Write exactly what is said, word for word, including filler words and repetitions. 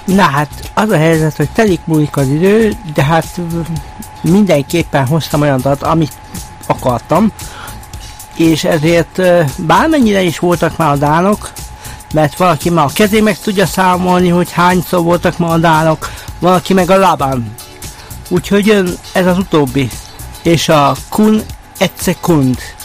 Na hát, az a helyzet, hogy telik múlik az idő, de hát mindenképpen hoztam olyan adat, amit akartam, és ezért bármennyire is voltak már a dánok, mert valaki már a kezé meg tudja számolni, hogy hányszor voltak már a dánok, valaki meg a lábán. Úgyhogy jön ez az utóbbi, és a kun egy sekund.